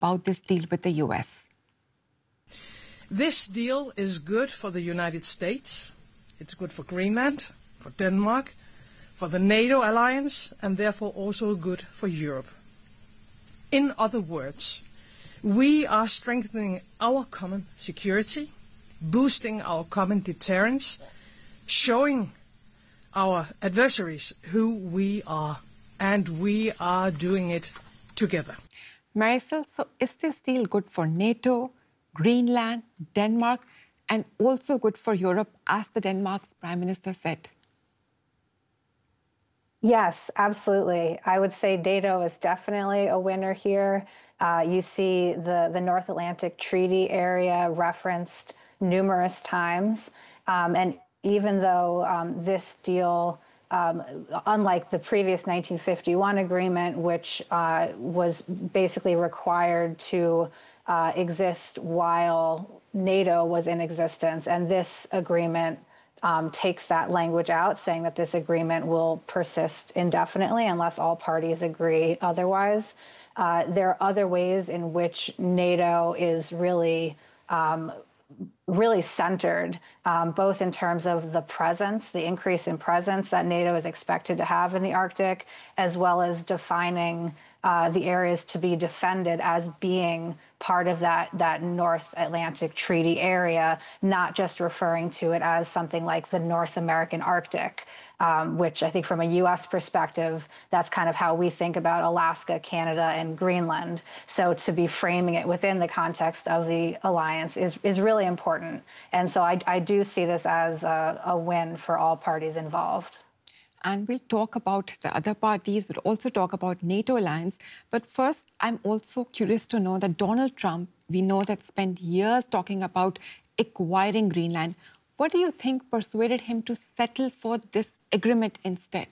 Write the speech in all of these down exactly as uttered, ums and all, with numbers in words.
about this deal with the U S. This deal is good for the United States. It's good for Greenland, for Denmark, for the NATO alliance, and therefore also good for Europe. In other words, we are strengthening our common security, boosting our common deterrence, showing our adversaries who we are, and we are doing it together. Marisol, so is this deal good for NATO, Greenland, Denmark, and also good for Europe, as the Denmark's Prime Minister said? Yes, absolutely. I would say NATO is definitely a winner here. Uh, you see the, the North Atlantic Treaty Area referenced numerous times. Um, and even though um, this deal, um, unlike the previous nineteen fifty-one agreement, which uh, was basically required to uh, exist while NATO was in existence, and this agreement Um, takes that language out, saying that this agreement will persist indefinitely unless all parties agree otherwise. Uh, there are other ways in which NATO is really, um, really centered, um, both in terms of the presence, the increase in presence that NATO is expected to have in the Arctic, as well as defining uh, the areas to be defended as being part of that, that North Atlantic Treaty area, not just referring to it as something like the North American Arctic, um, which I think from a U S perspective, that's kind of how we think about Alaska, Canada, and Greenland. So to be framing it within the context of the alliance is, is really important. And so I, I do see this as a, a win for all parties involved. And we'll talk about the other parties, we'll also talk about NATO alliance. But first, I'm also curious to know that Donald Trump, we know that spent years talking about acquiring Greenland. What do you think persuaded him to settle for this agreement instead?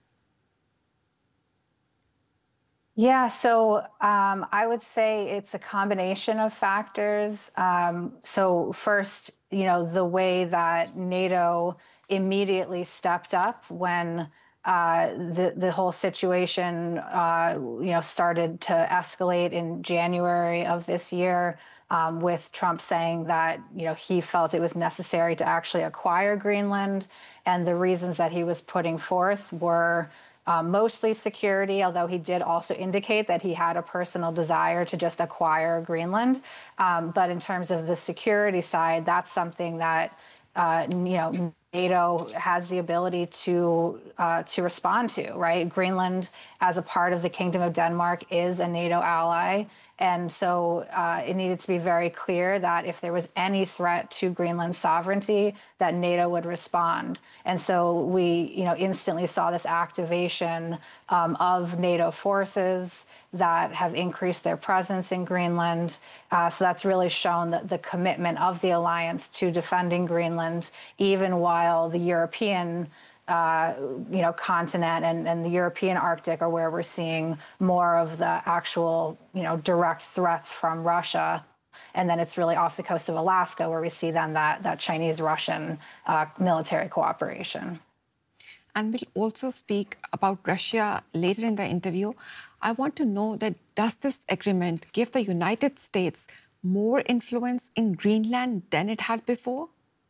Yeah, so um, I would say it's a combination of factors. Um, so first, you know, the way that NATO immediately stepped up when uh, the the whole situation, uh, you know, started to escalate in January of this year, um, with Trump saying that, you know, he felt it was necessary to actually acquire Greenland, and the reasons that he was putting forth were Uh, mostly security, although he did also indicate that he had a personal desire to just acquire Greenland. Um, but in terms of the security side, that's something that, uh, you know, NATO has the ability to uh, to respond to, right? Greenland, as a part of the Kingdom of Denmark, is a NATO ally. And so uh, it needed to be very clear that if there was any threat to Greenland's sovereignty, that NATO would respond. And so we, you know, instantly saw this activation um, of NATO forces that have increased their presence in Greenland. Uh, so that's really shown that the commitment of the alliance to defending Greenland, even while the European Uh, you know, continent and, and the European Arctic are where we're seeing more of the actual, you know, direct threats from Russia. And then it's really off the coast of Alaska where we see then that, that Chinese-Russian uh, military cooperation. And we'll also speak about Russia later in the interview. I want to know that does this agreement give the United States more influence in Greenland than it had before?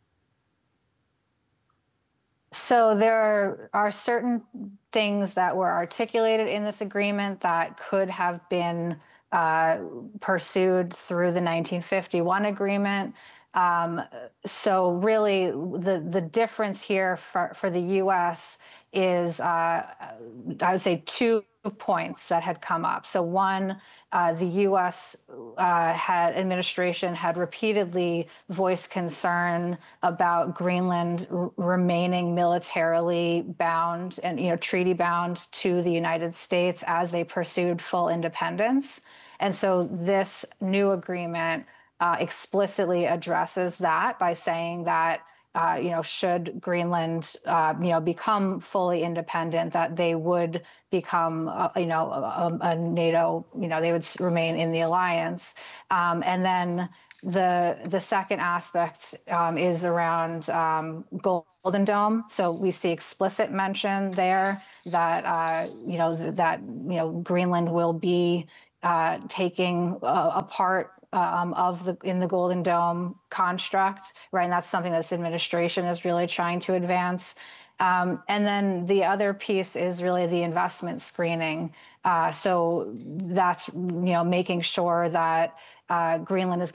So there are certain things that were articulated in this agreement that could have been uh, pursued through the nineteen fifty-one agreement. Um, so really, the, the difference here for, for the U S is, uh, I would say, two points that had come up. So one, uh, the U S uh, had administration had repeatedly voiced concern about Greenland remaining militarily bound and, you know, treaty bound to the United States as they pursued full independence. And so this new agreement uh, explicitly addresses that by saying that Uh, you know, should Greenland, uh, you know, become fully independent, that they would become, uh, you know, a, a NATO, you know, they would remain in the alliance. Um, and then the the second aspect um, is around um, Golden Dome. So we see explicit mention there that, uh, you know, th that, you know, Greenland will be uh, taking uh, a part um, of the in the Golden Dome construct, right? And that's something that this administration is really trying to advance. Um, and then the other piece is really the investment screening. Uh, so that's, you know, making sure that uh, Greenland is